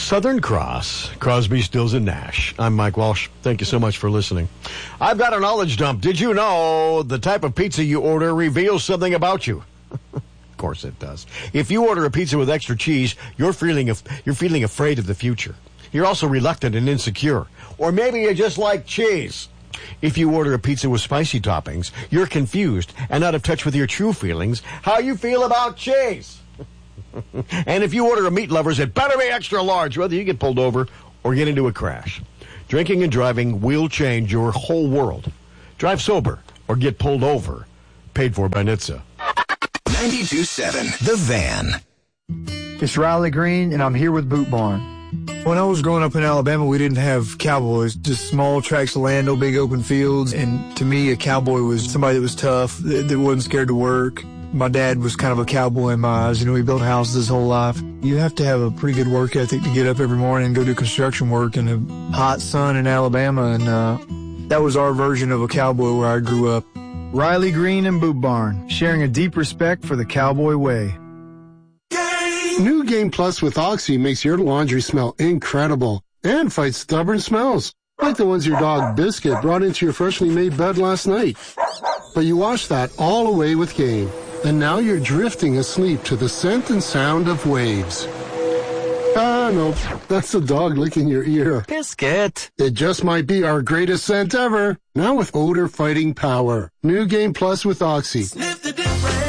Southern Cross, Crosby, Stills, and Nash. I'm Mike Walsh. Thank you so much for listening. I've got a knowledge dump. Did you know the type of pizza you order reveals something about you? Of course it does. If you order a pizza with extra cheese, you're feeling afraid of the future. You're also reluctant and insecure. Or maybe you just like cheese. If you order a pizza with spicy toppings, you're confused and out of touch with your true feelings, how you feel about cheese. And if you order a Meat Lovers, it better be extra large, whether you get pulled over or get into a crash. Drinking and driving will change your whole world. Drive sober or get pulled over. Paid for by NHTSA. 92.7 The Van. It's Riley Green, and I'm here with Boot Barn. When I was growing up in Alabama, we didn't have cowboys, just small tracts of land, no big open fields. And to me, a cowboy was somebody that was tough, that wasn't scared to work. My dad was kind of a cowboy in my eyes. You know, he built houses his whole life. You have to have a pretty good work ethic to get up every morning and go do construction work in a hot sun in Alabama. And that was our version of a cowboy where I grew up. Riley Green and Boot Barn, sharing a deep respect for the cowboy way. New Game Plus with Oxy makes your laundry smell incredible and fights stubborn smells, like the ones your dog Biscuit brought into your freshly made bed last night. But you wash that all away with Game, and now you're drifting asleep to the scent and sound of waves. Ah, no, that's the dog licking your ear. Biscuit. It just might be our greatest scent ever, now with odor-fighting power. New Game Plus with Oxy. Sniff the difference.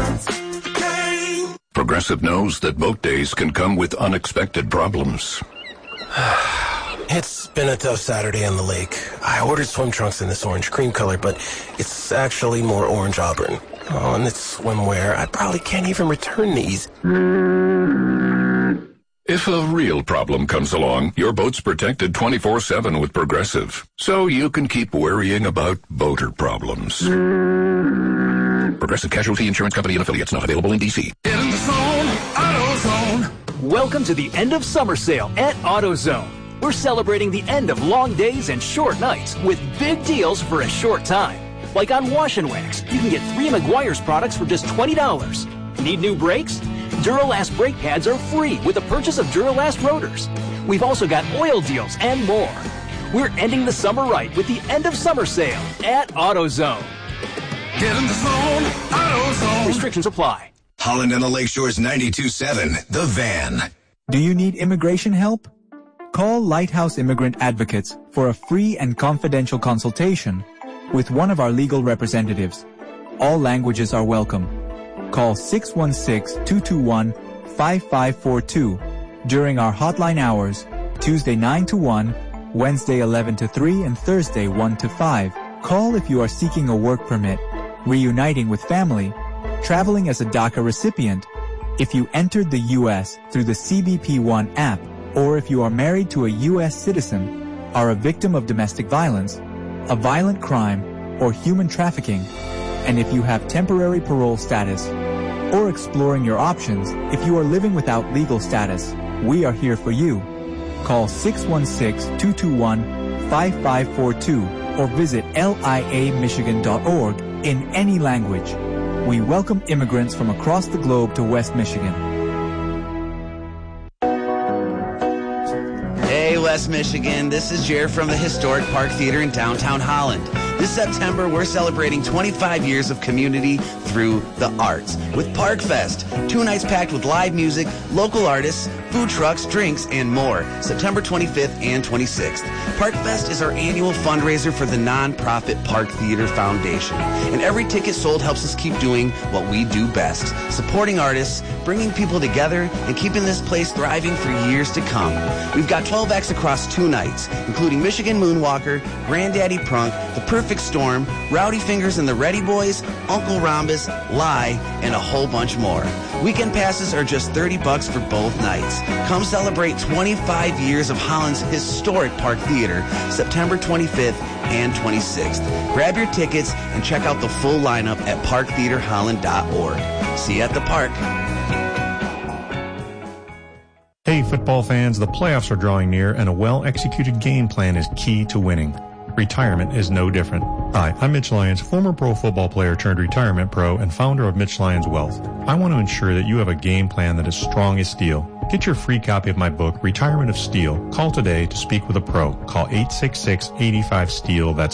Progressive knows that boat days can come with unexpected problems. It's been a tough Saturday on the lake. I ordered swim trunks in this orange cream color, but it's actually more orange auburn. Oh, and it's swimwear. I probably can't even return these. If a real problem comes along, your boat's protected 24/7 with Progressive, so you can keep worrying about boater problems. Progressive Casualty Insurance Company and affiliates, not available in D.C. Get in the zone, AutoZone. Welcome to the end of summer sale at AutoZone. We're celebrating the end of long days and short nights with big deals for a short time. Like on Wash and Wax, you can get 3 Meguiar's products for just $20. Need new brakes? Duralast brake pads are free with the purchase of Duralast rotors. We've also got oil deals and more. We're ending the summer right with the end of summer sale at AutoZone. Get in the zone, AutoZone. Restrictions apply. Holland and the Lakeshore's 92.7 The Van. Do you need immigration help? Call Lighthouse Immigrant Advocates for a free and confidential consultation with one of our legal representatives. All languages are welcome. Call 616-221-5542 during our hotline hours, Tuesday 9 to 1, Wednesday 11 to 3, and Thursday 1 to 5. Call if you are seeking a work permit, reuniting with family, traveling as a DACA recipient, if you entered the U.S. through the CBP One app, or if you are married to a U.S. citizen, are a victim of domestic violence, a violent crime, or human trafficking, and if you have temporary parole status, or exploring your options if you are living without legal status, we are here for you. Call 616-221-5542 or visit liamichigan.org in any language. We welcome immigrants from across the globe to West Michigan. Hey, West Michigan, this is Jared from the Historic Park Theater in downtown Holland. This September, we're celebrating 25 years of community through the arts with Park Fest. 2 nights packed with live music, local artists, food trucks, drinks, and more. September 25th and 26th. Park Fest is our annual fundraiser for the nonprofit Park Theater Foundation. And every ticket sold helps us keep doing what we do best. Supporting artists, bringing people together, and keeping this place thriving for years to come. We've got 12 acts across 2 nights, including Michigan Moonwalker, Granddaddy Prunk, The Perfect Storm, Rowdy Fingers and the Ready Boys, Uncle Rhombus, Lie, and a whole bunch more. Weekend passes are just $30 for both nights. Come celebrate 25 years of Holland's historic Park Theater, September 25th and 26th. Grab your tickets and check out the full lineup at parktheaterholland.org. See you at the park. Hey, football fans, the playoffs are drawing near, and a well-executed game plan is key to winning. Retirement is no different. Hi, I'm Mitch Lyons, former pro football player turned retirement pro and founder of Mitch Lyons Wealth. I want to ensure that you have a game plan that is strong as steel. Get your free copy of my book, Retirement of Steel. Call today to speak with a pro. Call 866-85-STEEL. That's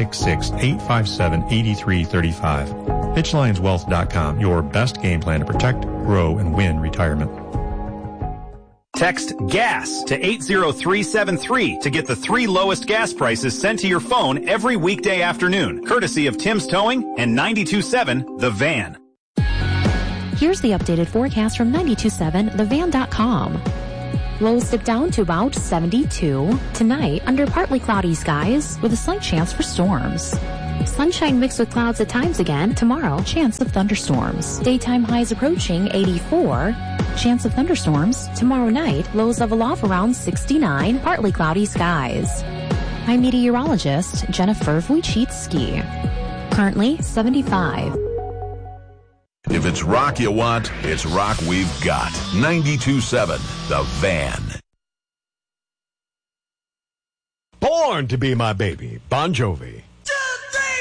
866-857-8335. PitchLionsWealth.com, your best game plan to protect, grow, and win retirement. Text GAS to 80373 to get the 3 lowest gas prices sent to your phone every weekday afternoon, courtesy of Tim's Towing and 92.7 The Van. Here's the updated forecast from 92.7thevan.com. Lows dip down to about 72. Tonight, under partly cloudy skies with a slight chance for storms. Sunshine mixed with clouds at times again. Tomorrow, chance of thunderstorms. Daytime highs approaching 84. Chance of thunderstorms. Tomorrow night, lows level off around 69. Partly cloudy skies. I'm meteorologist Jennifer Wojcicki. Currently 75. If it's rock you want, it's rock we've got. 92.7 The Van. Born to Be My Baby, Bon Jovi.